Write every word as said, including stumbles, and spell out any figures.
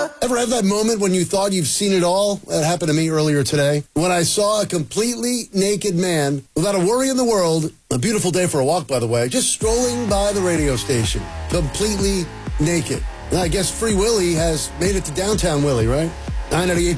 Ever have that moment when you thought you've seen it all? That happened to me earlier today. When I saw a completely naked man, without a worry in the world, a beautiful day for a walk, by the way, just strolling by the radio station, completely naked. And I guess Free Willy has made it to downtown Willie, right? nine ninety-eight